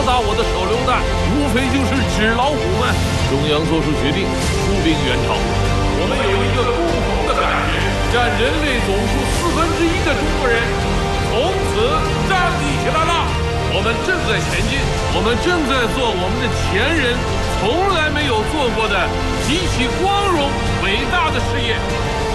打我的手榴弹，无非就是纸老虎们。中央做出决定，出兵援朝。我们有一个共同的感觉，占人类总数1/4的中国人，从此站立起来了。我们正在前进，我们正在做我们的前人从来没有做过的极其光荣伟大的事业。